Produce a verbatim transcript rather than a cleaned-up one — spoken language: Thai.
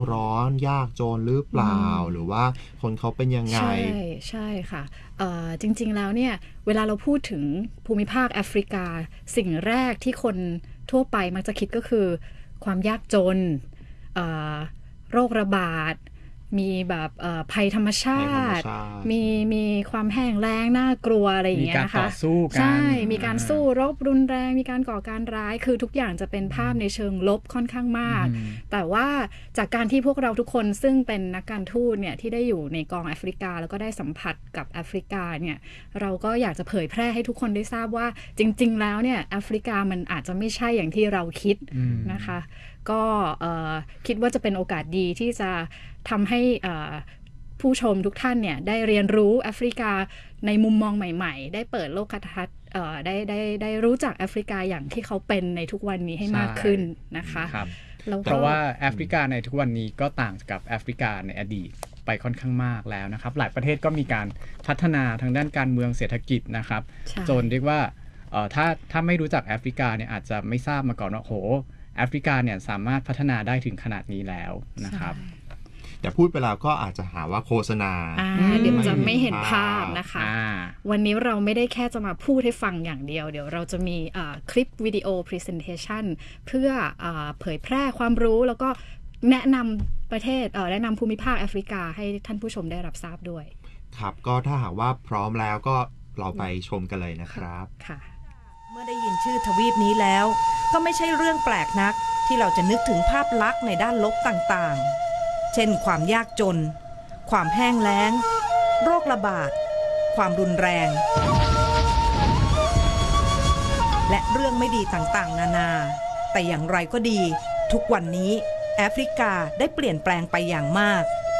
ร้อนยากจนหรือเปล่าหรือว่าคนเขาเป็นยังไงใช่ใช่ค่ะจริงๆแล้วเนี่ยเวลาเราพูดถึงภูมิภาคแอฟริกาสิ่งแรกที่คนทั่วไปมักจะคิดก็คือความยากจนโรคระบาดมีแบบภัยธรรมชาติมีมีความแห้งแล้งน่ากลัวอะไรอย่างเงี้ยนะคะมีการต่อสู้กันใช่มีการสู้รบรุนแรงมีการก่อการร้ายคือทุกอย่างจะเป็นภาพในเชิงลบค่อนข้างมากแต่ว่าจากการที่พวกเราทุกคนซึ่งเป็นนักการทูตเนี่ยที่ได้อยู่ในกองแอฟริกาแล้วก็ได้สัมผัสกับแอฟริกาเนี่ยเราก็อยากจะเผยแพร่ให้ทุกคนได้ทราบว่าจริงๆแล้วเนี่ยแอฟริกามันอาจจะไม่ใช่อย่างที่เราคิดนะคะก็คิดว่าจะเป็นโอกาสดีที่จะทำให้ผู้ชมทุกท่านเนี่ยได้เรียนรู้แอฟริกาในมุมมองใหม่ๆได้เปิดโลกทัศน์ได้ได้ได้รู้จักแอฟริกาอย่างที่เขาเป็นในทุกวันนี้ให้มากขึ้นนะคะเพราะว่าแอฟริกาในทุกวันนี้ก็ต่างกับแอฟริกาในอดีตไปค่อนข้างมากแล้วนะครับหลายประเทศก็มีการพัฒนาทางด้านการเมืองเศรษฐกิจนะครับจนเรียกว่าถ้าถ้าไม่รู้จักแอฟริกาเนี่ยอาจจะไม่ทราบมาก่อนว่าโหแอฟริกาเนี่ยสามารถพัฒนาได้ถึงขนาดนี้แล้วนะครับแต่พูดไปแล้วก็อาจจะหาว่าโฆษณาเดี๋ยวจะไม่เห็นภาพนะคะวันนี้เราไม่ได้แค่จะมาพูดให้ฟังอย่างเดียวเดี๋ยวเราจะมีคลิปวิดีโอ presentation เพื่อเผยแพร่ความรู้แล้วก็แนะนำประเทศแนะนำภูมิภาคแอฟริกาให้ท่านผู้ชมได้รับทราบด้วยครับก็ถ้าหากว่าพร้อมแล้วก็เราไปชมกันเลยนะครับค่ะเมื่อได้ยินชื่อทวีปนี้แล้วก็ไม่ใช่เรื่องแปลกนักที่เราจะนึกถึงภาพลักษณ์ในด้านลบต่างๆเช่นความยากจนความแห้งแล้งโรคระบาดความรุนแรงและเรื่องไม่ดีต่างๆนานาแต่อย่างไรก็ดีทุกวันนี้แอฟริกาได้เปลี่ยนแปลงไปอย่างมาก